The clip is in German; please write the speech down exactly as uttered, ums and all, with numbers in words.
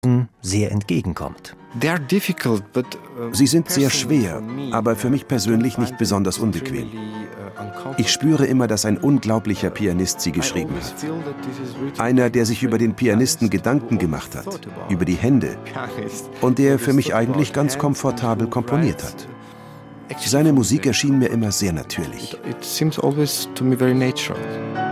sehr entgegenkommt. Sie sind sehr schwer, aber für mich persönlich nicht besonders unbequem. Ich spüre immer, dass ein unglaublicher Pianist sie geschrieben hat. Einer, der sich über den Pianisten Gedanken gemacht hat, über die Hände, und der für mich eigentlich ganz komfortabel komponiert hat. Seine Musik erschien mir immer sehr natürlich. It seems always to me very natural.